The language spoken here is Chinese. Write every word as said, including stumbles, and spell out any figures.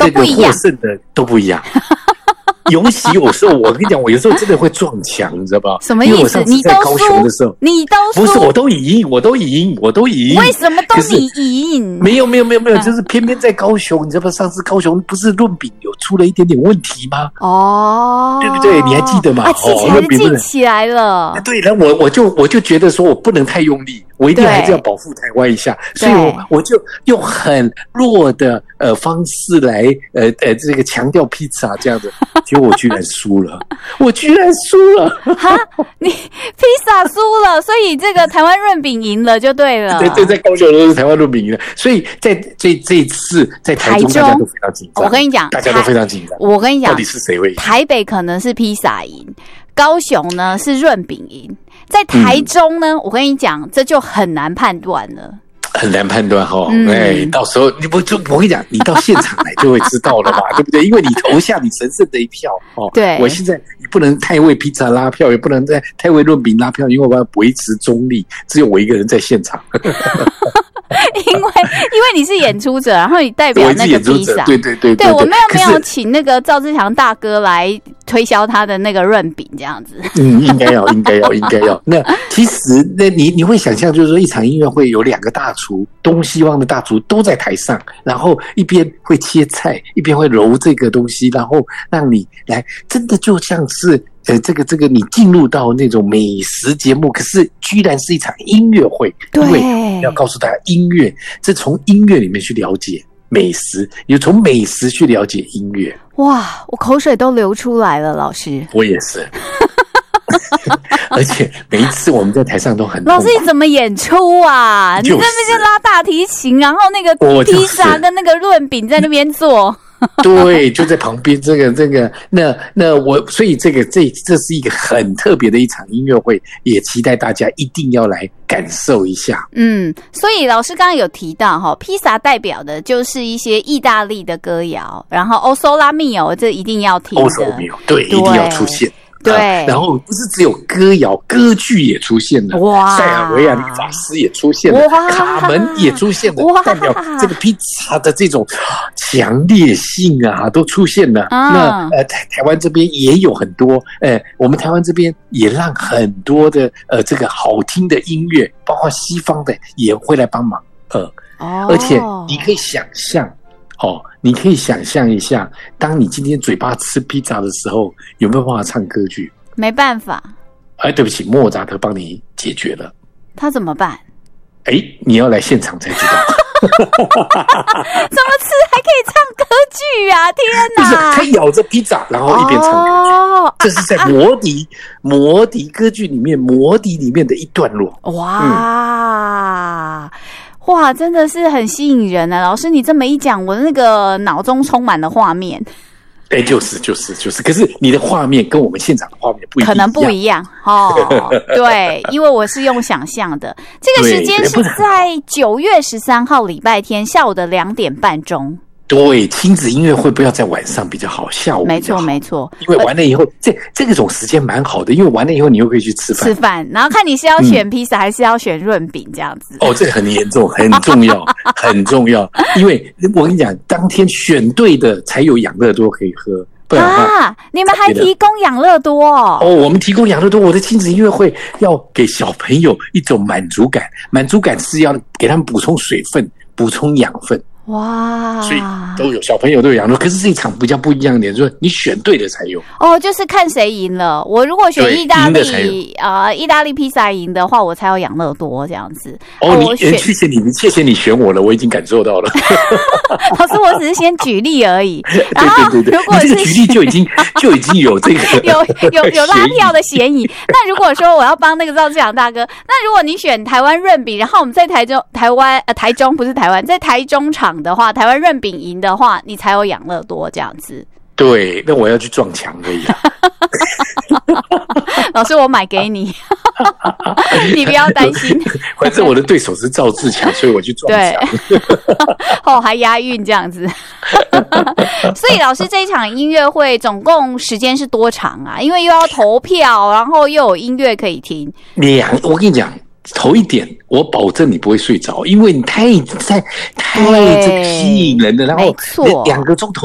这个获胜的都不一样。尤其有时候，我跟你讲，我有时候真的会撞墙，你知道吧？ 什么意思？ 因为我上次在高雄的时候， 你都输， 不是我都赢，我都赢，我都赢。 为什么都你赢？ 没有没有没有没有，就是偏偏在高雄，你知道吧？上次高雄不是润饼有出了一点点问题吗？ 哦， 对不对？你还记得吗？ 啊，记起来了，记起来了。 对，然后我我就我就觉得说我不能太用力，我一定还是要保护台湾一下，所以我我就用很弱的呃方式来呃呃这个强调披萨这样子，结果我居然输了，我居然输了！ 哈，你披萨输了，所以这个台湾润饼赢了就对了。 对对，在高雄都是台湾润饼赢了，所以在这这一次在台中大家都非常紧张。 我跟你讲， 大家都非常紧张。 我跟你讲， 到底是谁会赢？ 台北可能是披萨赢，高雄呢是润饼赢，在台中呢，嗯、我跟你讲，这就很难判断了。 很难判断哈，嗯、哎，到时候你不就我跟你讲，你到现场来就会知道了嘛，对不对？因为你投下你神圣的一票哦。对，我现在你不能太为披萨拉票，也不能再太为润饼拉票，因为我要维持中立，只有我一个人在现场。 因为因为你是演出者，然后你代表那个披萨， 对对对 对, 对, 对，我们有没有请那个赵自强大哥来推销他的那个润饼这样子？ 嗯，应该要，应该要，应该要。那其实，那你你会想象，就是说一场音乐会有两个大厨，东西方的大厨都在台上，然后一边会切菜，一边会揉这个东西，然后让你来，真的就像是。呃，这个这个，你进入到那种美食节目，可是居然是一场音乐会， 对， 因为要告诉大家，音乐是从音乐里面去了解美食，也从美食去了解音乐。 哇，我口水都流出来了，老师。 我也是。而且每一次我们在台上都很老师，你怎么演出啊？就是、你在那边拉大提琴，然后那个披萨跟那个润饼在那边做。 对，就在旁边，这个这个，那那我，所以这个这这是一个很特别的一场音乐会，也期待大家一定要来感受一下。 嗯，所以老师刚刚有提到哈，披萨代表的就是一些意大利的歌谣，然后 O Sole Mio 这一定要听的 ，O Sole Mio 对，一定要出现。 对、 啊，然后不是只有歌谣，歌剧也出现了，哇，塞尔维亚理法师也出现了，卡门也出现了，代表这个披萨的这种强烈性啊，都出现了。啊、那呃，台台湾这边也有很多，呃，我们台湾这边也让很多的呃这个好听的音乐，包括西方的也会来帮忙，呃，哦，而且你可以想象。哦，你可以想象一下，当你今天嘴巴吃披萨的时候，有没有办法唱歌剧？ 没办法。 哎，对不起，莫扎特帮你解决了。 他怎么办？ 哎，你要来现场才知道。 怎么吃还可以唱歌剧啊？天哪！ 不是，他咬着披萨，然后一边唱歌剧。哦、这是在魔笛、啊、魔笛歌剧里面，魔笛里面的一段落。 哇！嗯哇，真的是很吸引人啊！老师，你这么一讲，我的那个脑中充满了画面。 哎，就是就是就是，可是你的画面跟我们现场的画面不一样， 可能不一样哦。对，因为我是用想象的。这个时间是在九月十三号礼拜天下午的两点半钟。 对，亲子音乐会不要在晚上比较好，下午比较好。 没错没错， 因为完了以后，这这种时间蛮好的，因为完了以后你又可以去吃饭。 吃饭，然后看你是要选披萨、嗯、还是要选润饼这样子。 哦，这个很严重，很重要，很重要。因为我跟你讲，当天选对的才有养乐多可以喝。不然啊！你们还提供养乐多哦？ 哦，我们提供养乐多。我的亲子音乐会要给小朋友一种满足感，满足感是要给他们补充水分、补充养分。 哇！ 所以都有小朋友都有养乐多，可是这一场比较不一样一点，就是你选对了才有。 哦，就是看谁赢了。我如果选意大利啊、呃，意大利披萨赢的话，我才有养乐多这样子。 哦，哦你谢谢你，谢谢你选我了，我已经感受到了。 老师，我只是先举例而已。 然后对对对，如果是这个举例就已经就已经有这个有有有拉票的嫌疑。那如果说我要帮那个赵志强大哥，那如果你选台湾润饼，然后我们在台中台湾呃台中不是台湾，在台中场的话，台湾润饼赢的话，你才有养乐多这样子。 对，那我要去撞墙而已啊。 老师，我买给你，你不要担心。 反正我的对手是赵自强，所以我去撞墙。 哦，还押韵这样子。所以老师这一场音乐会总共时间是多长啊？因为又要投票，然后又有音乐可以听。 两，我跟你讲。头一点，我保证你不会睡着，因为你太太太这个吸引人了，然后两个钟头。